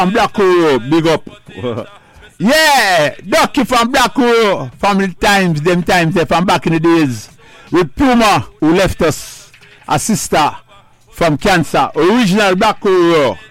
from Black Row, big up. Yeah, Ducky from Black Row, from the times, them times, from back in the days. With Puma, who left us, a sister from Cancer, original Black Row.